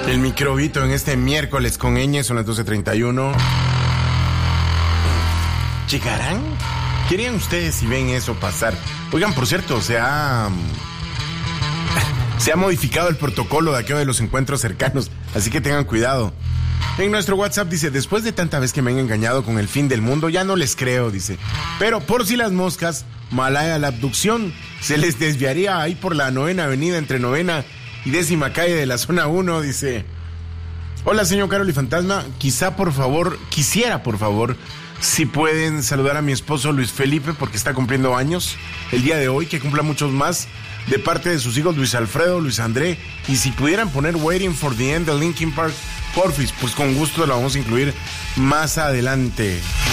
El microbito en este miércoles con ñ, son las 12:31. ¿Llegarán? ¿Qué harían ustedes si ven eso pasar? Oigan, por cierto, se ha modificado el protocolo de aquello de los encuentros cercanos, así que tengan cuidado. En nuestro WhatsApp dice, después de tanta vez que me han engañado con el fin del mundo, ya no les creo, dice. Pero por si las moscas, malaya la abducción, se les desviaría ahí por la 9ª avenida entre 9ª y 10ª calle de la zona 1, dice. Hola, señor Carol y Fantasma, quisiera por favor, si pueden saludar a mi esposo Luis Felipe, porque está cumpliendo años el día de hoy, que cumpla muchos más, de parte de sus hijos Luis Alfredo, Luis André, y si pudieran poner Waiting for the End de Linkin Park, porfis, pues con gusto la vamos a incluir más adelante.